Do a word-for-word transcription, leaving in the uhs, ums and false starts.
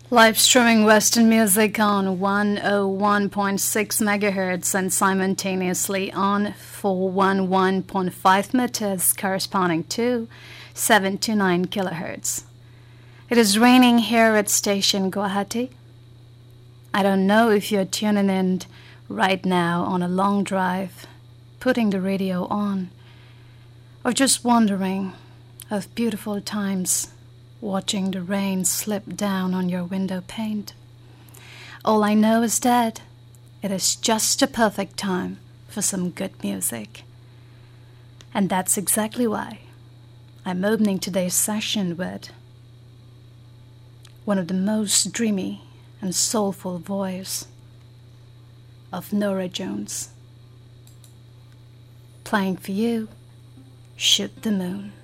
Live streaming Western music on one oh one point six megahertz and simultaneously on four one one point five meters corresponding to seven to nine kilohertz. It is raining here at Station Guwahati. I don't know if you're tuning in right now on a long drive, putting the radio on, or just wondering of beautiful times watching the rain slip down on your window pane. All I know is that it is just a perfect time for some good music. And that's exactly why I'm opening today's session with one of the most dreamy and soulful voice of Norah Jones. Playing for you, Shoot the Moon.